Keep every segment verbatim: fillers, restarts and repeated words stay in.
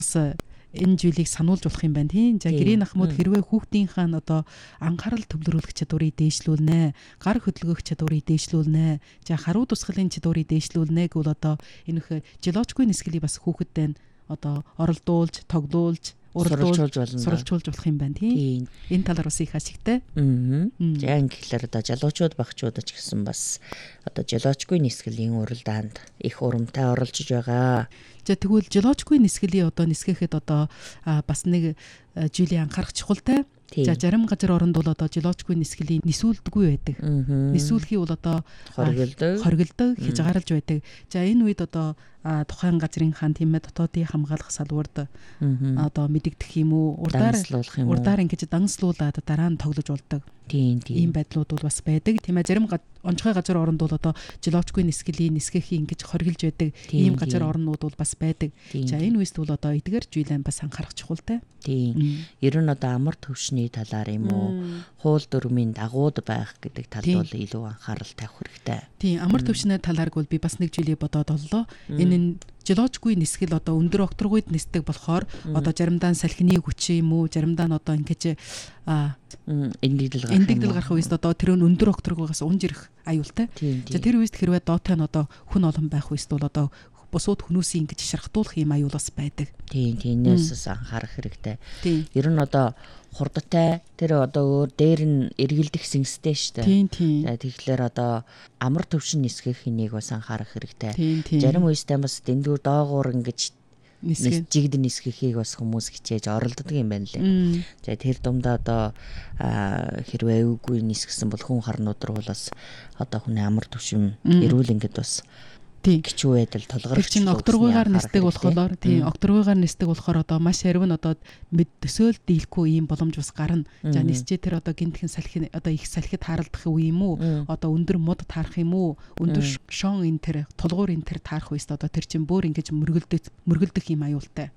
энэ зүйлийг сануулж болох юм байна тийм. За гэрийн ахмад хэрвээ хүүхдийнхээ одоо анхаарал төвлөрүүлэх чадварыг дээшлүүлнэ, гар хөдөлгөх чадварыг дээшлүүлнэ, за харуу тусгалын чадварыг дээшлүүлнэ гэвэл одоо энэ жолоочгүй нисгэлийг бас хүүхэдтэй одоо оролдуулж, тоглуулж, уралдуулж болно. Суралцуулж болох юм байна тийм. Энэ талаар бас их ашигтай. Аа. За ингээхээр одоо залуучууд багчууд ч гэсэн бас одоо жолоочгүй нисгэлийн уралдаанд их урамтай оролцож байгаа. За тэгвэл жолоочгүй нисгэлийн одоо нисгэхэд одоо бас нэг зүйлийг анхаарах чухалтай. За зарим газар оронд бол одоо жолоочгүй нисгэлийн нисүүлдэггүй байдаг. Нисүүлхий бол одоо хоригддог, хоригддог, хязгаарлаж байдаг. За энэ үед одоо тухайн газрын хаан тийм ээ дотоодын хамгаалах салбарт одоо мэдэгдэх юм уу, урдаар урдаар ингэж данслуулаад дараа нь тоглож болдог. Тийм тийм. Ийм байдлууд бол бас байдаг. Тийм ээ зарим онцгой газар оронд бол одоо жолоочгүй нисгэлийн нисгэхийн ингэж хоригдж байдаг ийм газар орнууд бол бас байдаг. За энэ үест бол одоо эдгээр зүйлээ бас анхаарах чухалтай. Тийм. Ер нь одоо амар төвшний талаар юм уу, хууль дүрмийн дагууд байх гэдэг талд бол илүү анхаарал тавих хэрэгтэй. Тийм, амар төвшний талаарг бол би бас нэг зүйлийг бодоод оллоо. Энэ жолоочгүй нисгэл одоо өндөр окторгуйд нисдэг болохоор одоо заримдаа салхины хүч юм уу, заримдаа нь одоо ингэж эндэгдэл гарах эндэгдэл гарах үест одоо тэр нь өндөр окторгуйгаас унж ирэх аюултай. За тэр үест хэрвээ доотой нь одоо хүн олон байх үест бол одоо бусууд хүмүүсийн ингэж шархтуулах юм аюул бас байдаг. Тийм, тиймээс анхаарах хэрэгтэй. Ер нь одоо хурдтай тэр одоо өөр дээр нь эргэлдэх сэнгстэй шүү дээ. Тийм, тийм. За тэгэхээр одоо амар төвшин нисгэх хэнийг бас анхаарах хэрэгтэй. Зарим үестэй бас дэндүү доогуур ингэж жигд нисгэхийг бас хүмүүс хичээж оролддог юм байна лээ. За тэр дундаа одоо хэрвээ үгүй нисгэсэн бол хүн харнууд руу бас одоо хүний амар төвшин эрүүл ингээд бас гिचүү байдал толгорч чинь окторгуйгаар нисдэг болохоор тийм окторгуйгаар нисдэг болохоор одоо маш харив нь одоо мэд төсөөл дийлэхгүй ийм боломж бас гарна. За нисчээ тэр одоо гинтхэн салхи одоо их салхид харалдах үе юм уу? Одоо өндөр мод таарах юм уу? Өндөр шон энэ тэр тулгуур энэ тэр таарах үест одоо тэр чинь бүр ингэж мөргөлдөх мөргөлдөх юм аюултай.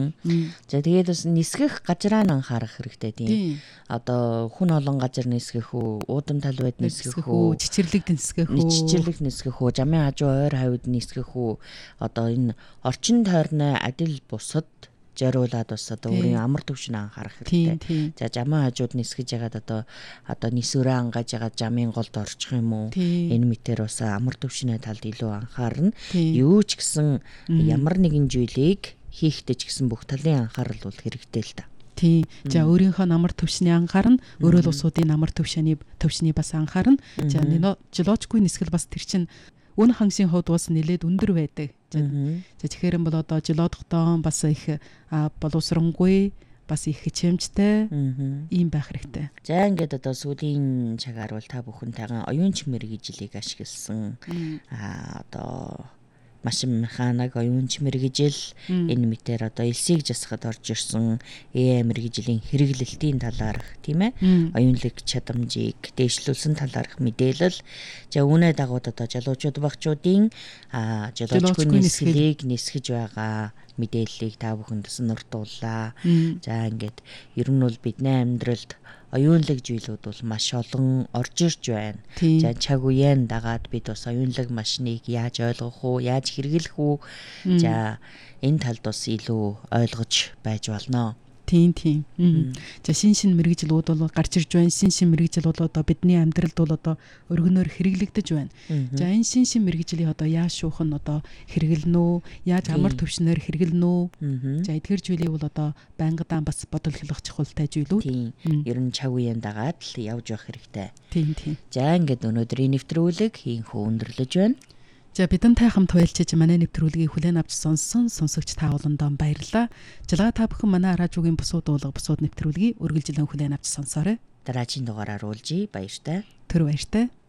За тэгээд бас нисгэх газраа нь анхаарах хэрэгтэй тийм. Одоо хүн олон газар нисгэх үү, уудам талбайд нисгэх үү, чичирлэг нисгэх үү, чичирлэг нисгэх үү, жамын хажуу ойр хавьд нисгэх үү, одоо энэ орчин тойрны адил бусад зориулаад бас одоо өөрийн амар төвшин анхаарах хэрэгтэй. За жамын хажууд нисгэж ягаад одоо одоо нисвэрээ ангаж ягаад жамын голд орчих юм уу? Энэ мэтэр бас амар төвшний талд илүү анхаарна. Юу ч гэсэн ямар нэгэн зүйлийг хийхдээ ч гэсэн бүх талын анхаарал бол хэрэгтэй л та. Тийм. За өөрийнхөө амар төвшний анхаарна, өөрөө л усуудын амар төвшний төвшний бас анхаарна. За жолоочгүй нисгэл бас тэр чинь үн хансын хувьд бас нэлээд өндөр байдаг. За тэгэхээр бол одоо жолоодохдоо бас их боловсронгүй, бас их хичээмжтэй ийм байх хэрэгтэй. За ингээд одоо сүүлийн цагаар бол та бүхэнтэйгээ оюун чимэр гжилийг ашигласан аа одоо машин механик, оюун чимэргэжил энэ мэтэр одоо элсийг засахад орж ирсэн ээ мэргэжлийн хэрэглэлтийн талаарх тийм ээ оюунлаг чадамжийг дээшлүүлсэн талаарх мэдээлэл. За үүнээ дагууд одоо залуучууд багчуудын а жолоочгүй нисгэлийг нисгэж байгаа мэдээллийг та бүхэнд нуртууллаа. За ингээд ер нь бол бидний амьдралд оюунлаг зүйлүүд бол маш олон орж ирж байна. За цаг үеийн дагаад бид бас оюунлаг машиныг яаж ойлгох уу, яаж хэрэглэх үү? За энэ талд бас илүү ойлгож байж болно. Тийм тийм. За шин шин мэрэгжлүүд бол гарч ирж байна. Шин шин мэрэгжил бол одоо бидний амьдралд бол одоо өргөнөөр хэрэглэгдэж байна. За энэ шин шин мэрэгжлийг одоо яаж шуухан одоо хэрэглэнэ үү? Яаж амар төвшнөр хэрэглэнэ үү? За эдгээр зүйлийг бол одоо байнгадаа бас бодол хэлэх чухалтай зүйлүүд. Тийм. Ер нь цаг үеийн дагаад л явж явах хэрэгтэй. Тийм тийм. За ингээд өнөөдрийн нэвтрүүлэг хийн хөө өндөрлөж байна. За бидэнтэй хамт хуялчиж манай нэвтрүүлгийг хүлээн авч сонссон сонсогч та олондоо баярлалаа. Жилаа та бүхэн манай радиогийн бусууд уулга бусууд нэвтрүүлгийг үргэлжлэн хүлээн авч сонсоорой. Дараагийн дугаараар уулзъя. Баяртай. Түр баяртай.